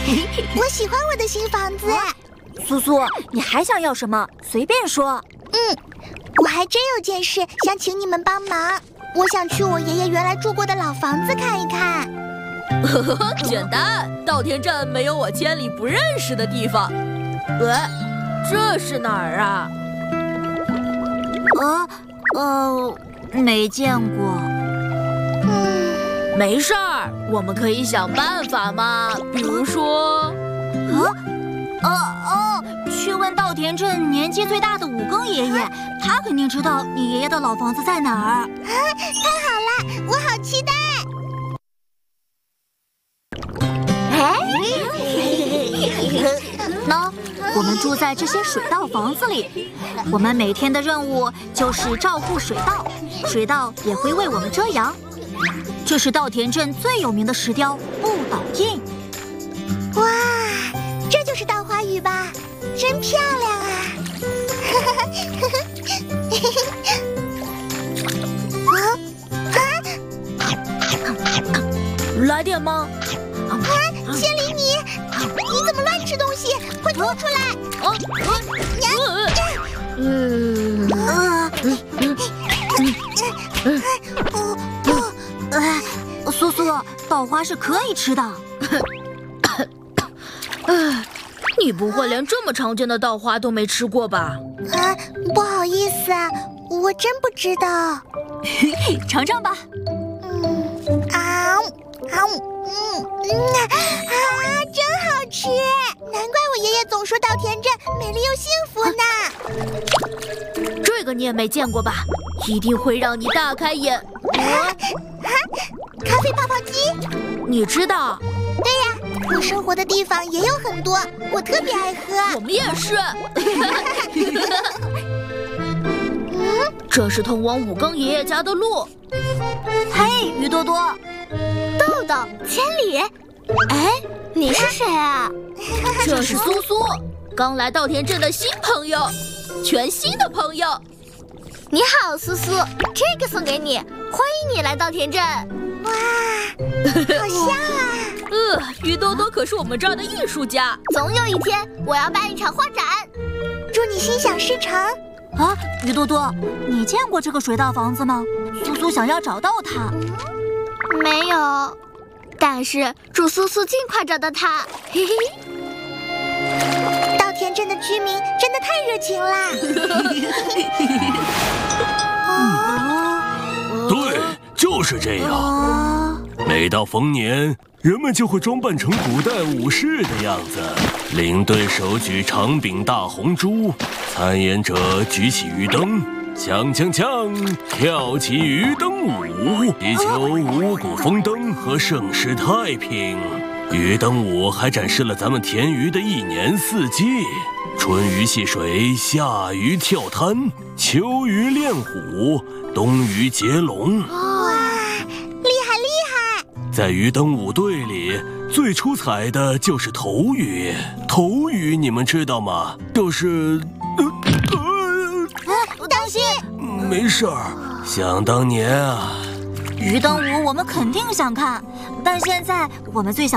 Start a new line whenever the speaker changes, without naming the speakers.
我喜欢我的新房子。
苏苏，你还想要什么？随便说。
我还真有件事想请你们帮忙。我想去我爷爷原来住过的老房子看一看。
简单，稻田镇没有我千里不认识的地方。这是哪儿啊？
没见过。
没事儿，我们可以想办法嘛。比如说，
去问稻田镇年纪最大的武庚爷爷，他肯定知道你爷爷的老房子在哪儿。
太好了，我好期待。
喏，我们住在这些水稻房子里，我们每天的任务就是照顾水稻，水稻也会为我们遮阳。这是稻田镇最有名的石雕不倒印。
哇，这就是稻花鱼吧？真漂亮啊！
来点吗？
千里你怎么乱吃东西？快吐出来！
苏苏，稻花是可以吃的。
你不会连这么常见的稻花都没吃过吧？
不好意思啊，我真不知道。
尝尝吧。
真好吃！难怪我爷爷总说稻田镇美丽又幸福呢。
这个你也没见过吧？一定会让你大开眼。
咖啡泡泡机？
你知道？
对呀，我生活的地方也有很多，我特别爱喝。
我们也是。这是通往武庚爷爷家的路。
嘿，鱼多多，
豆豆，千里。你是谁啊？
这是苏苏，刚来稻田镇的新朋友，全新的朋友。
你好，苏苏，这个送给你，欢迎你来稻田镇。哇，好像啊！
鱼多多可是我们这儿的艺术家，
总有一天我要办一场画展，祝你心想事成。
鱼多多，你见过这个水稻房子吗？苏苏想要找到它。
没有，但是祝苏苏尽快找到它。嘿嘿。稻田镇的居民真的太热情啦！
对，就是这样。每到逢年，人们就会装扮成古代武士的样子，领队手举长柄大红珠，参演者举起鱼灯，锵锵锵，跳起鱼灯舞，祈求五谷丰登和盛世太平。鱼灯舞还展示了咱们田鱼的一年四季：春鱼戏水，夏鱼跳滩，秋鱼练虎，冬鱼劫龙。
哇，厉害厉害！
在鱼灯舞队里，最出彩的就是头鱼。头鱼你们知道吗？就是
当心！
没事儿。想当年啊，
鱼灯舞我们肯定想看，但现在我们最想